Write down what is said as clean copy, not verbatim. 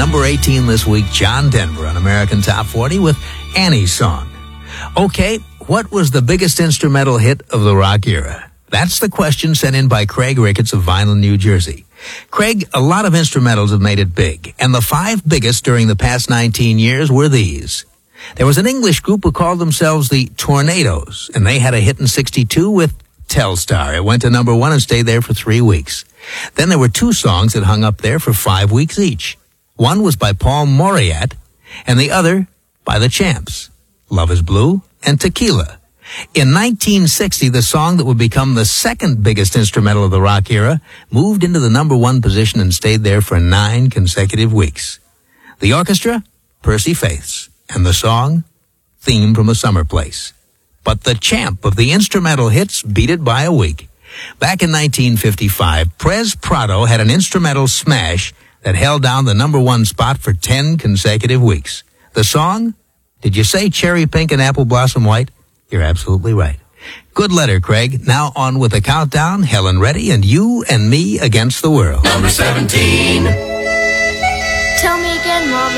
number 18 this week, John Denver on American Top 40 with Annie's Song. Okay, what was the biggest instrumental hit of the rock era? That's the question sent in by Craig Ricketts of Vineland, New Jersey. Craig, a lot of instrumentals have made it big, and the 5 biggest during the past 19 years were these. There was an English group who called themselves the Tornadoes, and they had a hit in 62 with Telstar. It went to number 1 and stayed there for 3 weeks. Then there were 2 songs that hung up there for 5 weeks each. One was by Paul Mauriat, and the other by the Champs, Love is Blue and Tequila. In 1960, the song that would become the second biggest instrumental of the rock era moved into the number 1 position and stayed there for 9 consecutive weeks. The orchestra, Percy Faiths, and the song, Theme from a Summer Place. But the champ of the instrumental hits beat it by a week. Back in 1955, Prez Prado had an instrumental smash that held down the number 1 spot for 10 consecutive weeks. The song? Did you say Cherry Pink and Apple Blossom White? You're absolutely right. Good letter, Craig. Now on with the countdown. Helen Reddy and You and Me Against the World. Number 17. Tell me again, Mom.